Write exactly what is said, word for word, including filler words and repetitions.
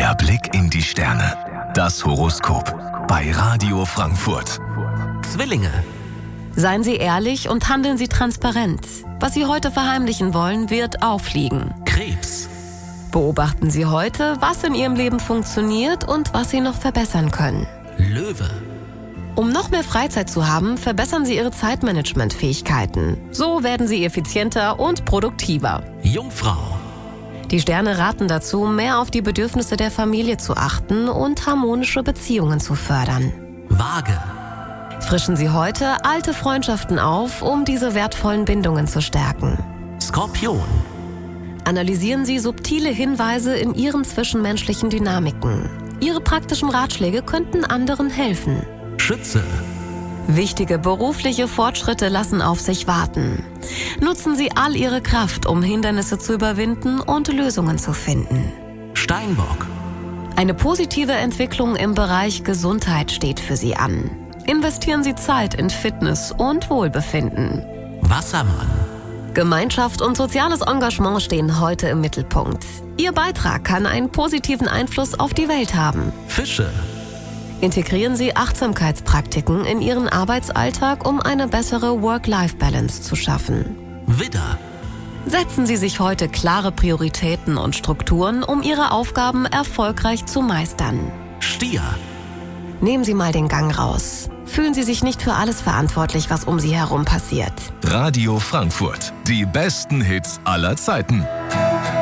Der Blick in die Sterne. Das Horoskop bei Radio Frankfurt. Zwillinge. Seien Sie ehrlich und handeln Sie transparent. Was Sie heute verheimlichen wollen, wird auffliegen. Krebs. Beobachten Sie heute, was in Ihrem Leben funktioniert und was Sie noch verbessern können. Löwe. Um noch mehr Freizeit zu haben, verbessern Sie Ihre Zeitmanagementfähigkeiten. So werden Sie effizienter und produktiver. Jungfrau. Die Sterne raten dazu, mehr auf die Bedürfnisse der Familie zu achten und harmonische Beziehungen zu fördern. Waage. Frischen Sie heute alte Freundschaften auf, um diese wertvollen Bindungen zu stärken. Skorpion. Analysieren Sie subtile Hinweise in Ihren zwischenmenschlichen Dynamiken. Ihre praktischen Ratschläge könnten anderen helfen. Schütze. Wichtige berufliche Fortschritte lassen auf sich warten. Nutzen Sie all Ihre Kraft, um Hindernisse zu überwinden und Lösungen zu finden. Steinbock. Eine positive Entwicklung im Bereich Gesundheit steht für Sie an. Investieren Sie Zeit in Fitness und Wohlbefinden. Wassermann. Gemeinschaft und soziales Engagement stehen heute im Mittelpunkt. Ihr Beitrag kann einen positiven Einfluss auf die Welt haben. Fische. Integrieren Sie Achtsamkeitspraktiken in Ihren Arbeitsalltag, um eine bessere Work-Life-Balance zu schaffen. Widder. Setzen Sie sich heute klare Prioritäten und Strukturen, um Ihre Aufgaben erfolgreich zu meistern. Stier. Nehmen Sie mal den Gang raus. Fühlen Sie sich nicht für alles verantwortlich, was um Sie herum passiert. Radio Frankfurt. Die besten Hits aller Zeiten.